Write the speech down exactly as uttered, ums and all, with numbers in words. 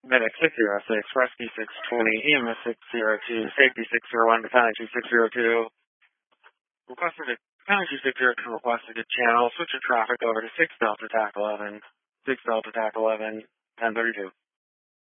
Medic six zero six, Rescue six twenty, E M S six zero two, Safety six zero one, Battalion two six zero two. Requested a Battalion two six zero two requested a channel. Switch your traffic over to six Delta Tac eleven, six Delta Tac eleven, ten thirty-two.